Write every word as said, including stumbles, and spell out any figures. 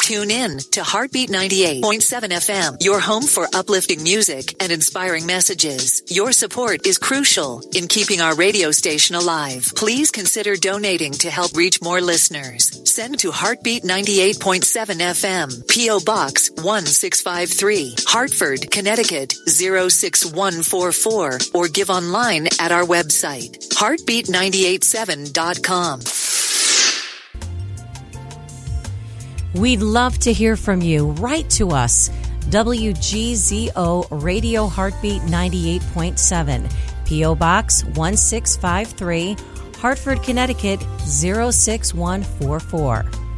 Tune in to Heartbeat ninety-eight point seven F M, your home for uplifting music and inspiring messages. Your support is crucial in keeping our radio station alive. Please consider donating to help reach more listeners. Send to Heartbeat ninety-eight point seven F M, P O Box one six five three, Hartford, Connecticut zero six one four four, or give online at our website, heartbeat nine eight seven dot com. We'd love to hear from you. Write to us. W G Z O Radio Heartbeat ninety-eight point seven, P O Box one six five three, Hartford, Connecticut zero six one four four.